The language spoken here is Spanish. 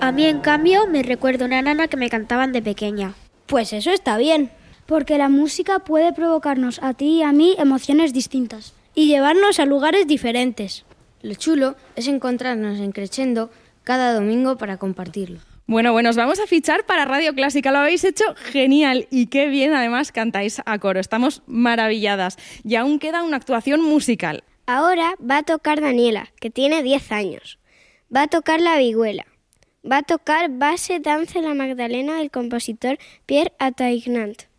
A mí, en cambio, me recuerda una nana que me cantaban de pequeña. Pues eso está bien. Porque la música puede provocarnos a ti y a mí emociones distintas. Y llevarnos a lugares diferentes. Lo chulo es encontrarnos en Crescendo cada domingo para compartirlo. Bueno, os vamos a fichar para Radio Clásica. Lo habéis hecho genial y qué bien además cantáis a coro. Estamos maravilladas. Y aún queda una actuación musical. Ahora va a tocar Daniela, que tiene 10 años. Va a tocar la vihuela. Va a tocar Base Dance la Magdalena del compositor Pierre Ataïgnant.